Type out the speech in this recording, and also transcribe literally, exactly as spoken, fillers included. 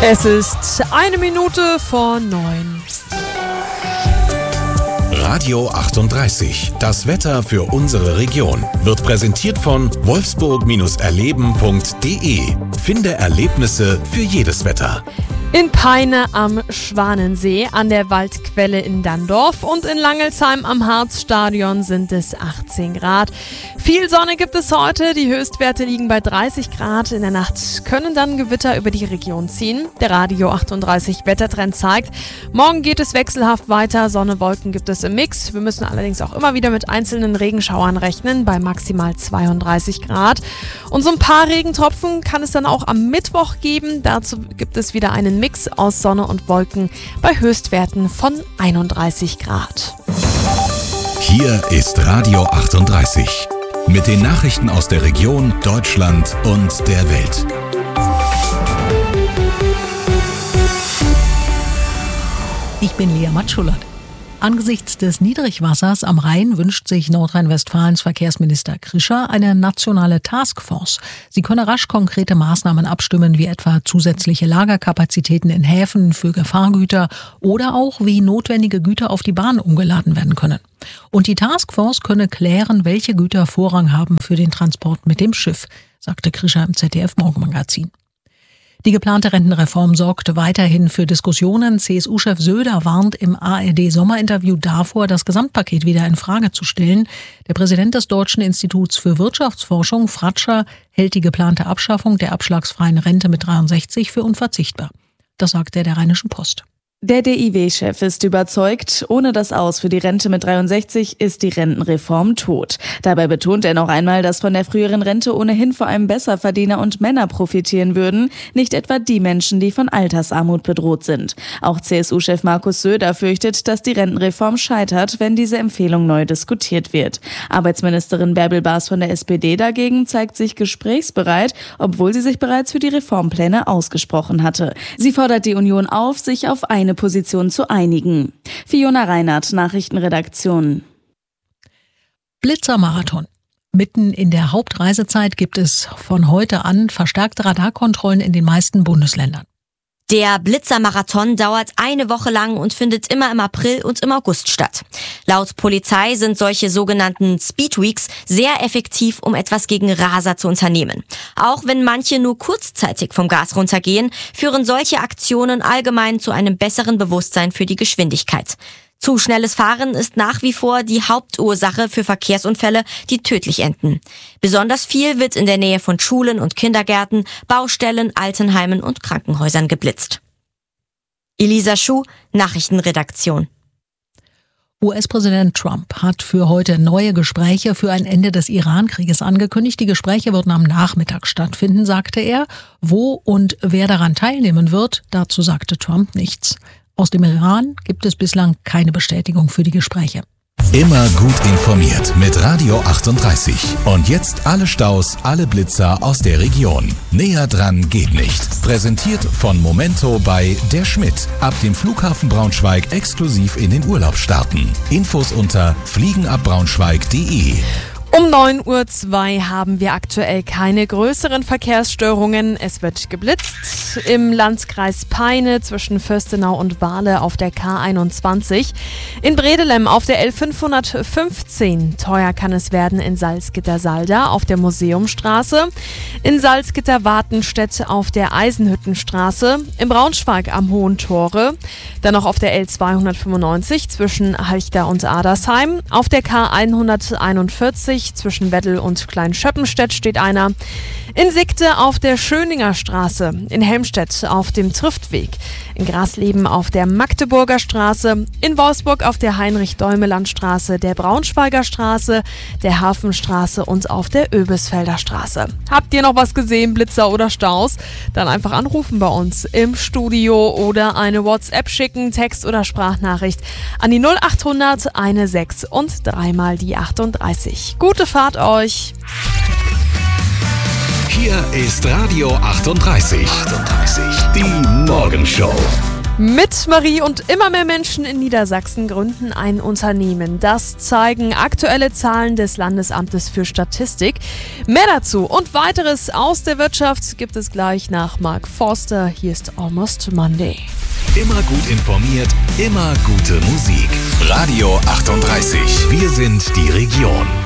Es ist eine Minute vor neun. Radio achtunddreißig, das Wetter für unsere Region, wird präsentiert von wolfsburg erleben punkt de. Finde Erlebnisse für jedes Wetter. In Peine am Schwanensee, an der Waldquelle in Dandorf und in Langelsheim am Harzstadion sind es achtzehn Grad. Viel Sonne gibt es heute, die Höchstwerte liegen bei dreißig Grad. In der Nacht können dann Gewitter über die Region ziehen. Der Radio achtunddreißig Wettertrend zeigt, morgen geht es wechselhaft weiter, Sonne, Wolken gibt es im Mix. Wir müssen allerdings auch immer wieder mit einzelnen Regenschauern rechnen, bei maximal zweiunddreißig Grad. Und so ein paar Regentropfen kann es dann auch am Mittwoch geben. Dazu gibt es wieder einen Mix aus Sonne und Wolken bei Höchstwerten von einunddreißig Grad. Hier ist Radio achtunddreißig mit den Nachrichten aus der Region, Deutschland und der Welt. Ich bin Lea Matschulat. Angesichts des Niedrigwassers am Rhein wünscht sich Nordrhein-Westfalens Verkehrsminister Krischer eine nationale Taskforce. Sie könne rasch konkrete Maßnahmen abstimmen, wie etwa zusätzliche Lagerkapazitäten in Häfen für Gefahrgüter oder auch wie notwendige Güter auf die Bahn umgeladen werden können. Und die Taskforce könne klären, welche Güter Vorrang haben für den Transport mit dem Schiff, sagte Krischer im Z D F-Morgenmagazin. Die geplante Rentenreform sorgt weiterhin für Diskussionen. C S U-Chef Söder warnt im A R D-Sommerinterview davor, das Gesamtpaket wieder in Frage zu stellen. Der Präsident des Deutschen Instituts für Wirtschaftsforschung, Fratscher, hält die geplante Abschaffung der abschlagsfreien Rente mit dreiundsechzig für unverzichtbar. Das sagte er der Rheinischen Post. Der D I W-Chef ist überzeugt, ohne das Aus für die Rente mit dreiundsechzig ist die Rentenreform tot. Dabei betont er noch einmal, dass von der früheren Rente ohnehin vor allem Besserverdiener und Männer profitieren würden, nicht etwa die Menschen, die von Altersarmut bedroht sind. Auch C S U-Chef Markus Söder fürchtet, dass die Rentenreform scheitert, wenn diese Empfehlung neu diskutiert wird. Arbeitsministerin Bärbel Baas von der S P D dagegen zeigt sich gesprächsbereit, obwohl sie sich bereits für die Reformpläne ausgesprochen hatte. Sie fordert die Union auf, sich auf eine Position zu einigen. Fiona Reinhardt, Nachrichtenredaktion. Blitzermarathon. Mitten in der Hauptreisezeit gibt es von heute an verstärkte Radarkontrollen in den meisten Bundesländern. Der Blitzermarathon dauert eine Woche lang und findet immer im April und im August statt. Laut Polizei sind solche sogenannten Speedweeks sehr effektiv, um etwas gegen Raser zu unternehmen. Auch wenn manche nur kurzzeitig vom Gas runtergehen, führen solche Aktionen allgemein zu einem besseren Bewusstsein für die Geschwindigkeit. Zu schnelles Fahren ist nach wie vor die Hauptursache für Verkehrsunfälle, die tödlich enden. Besonders viel wird in der Nähe von Schulen und Kindergärten, Baustellen, Altenheimen und Krankenhäusern geblitzt. Elisa Schuh, Nachrichtenredaktion. U S-Präsident Trump hat für heute neue Gespräche für ein Ende des Iran-Krieges angekündigt. Die Gespräche würden am Nachmittag stattfinden, sagte er. Wo und wer daran teilnehmen wird, dazu sagte Trump nichts. Aus dem Iran gibt es bislang keine Bestätigung für die Gespräche. Immer gut informiert mit Radio achtunddreißig. Und jetzt alle Staus, alle Blitzer aus der Region. Näher dran geht nicht. Präsentiert von Momento bei Der Schmidt. Ab dem Flughafen Braunschweig exklusiv in den Urlaub starten. Infos unter fliegenabbraunschweig punkt de. Um neun Uhr zwei haben wir aktuell keine größeren Verkehrsstörungen. Es wird geblitzt im Landkreis Peine zwischen Fürstenau und Wahle auf der K einundzwanzig. In Bredelem auf der L fünfhundertfünfzehn. Teuer kann es werden in Salzgitter-Salda auf der Museumstraße. In Salzgitter-Wartenstedt auf der Eisenhüttenstraße. In Braunschweig am Hohen Tore. Dann noch auf der L zweihundertfünfundneunzig zwischen Halchta und Adersheim. Auf der K hunderteinundvierzig zwischen Weddel und Kleinschöppenstedt steht einer. In Sigte auf der Schöninger Straße, in Helmstedt auf dem Triftweg, in Grasleben auf der Magdeburger Straße, in Wolfsburg auf der Heinrich-Däumeland-Straße, der Braunschweiger Straße, der Hafenstraße und auf der Öbisfelder Straße. Habt ihr noch was gesehen, Blitzer oder Staus? Dann einfach anrufen bei uns im Studio oder eine WhatsApp schicken, Text- oder Sprachnachricht an die null achthundert sechzehn und dreimal die achtunddreißig. Gute Fahrt euch! Hier ist Radio achtunddreißig. achtunddreißig. Die Morgenshow. Mit Marie und immer mehr Menschen in Niedersachsen gründen ein Unternehmen. Das zeigen aktuelle Zahlen des Landesamtes für Statistik. Mehr dazu und weiteres aus der Wirtschaft gibt es gleich nach Mark Forster. Hier ist Almost Monday. Immer gut informiert, immer gute Musik. Radio achtunddreißig. Wir sind die Region.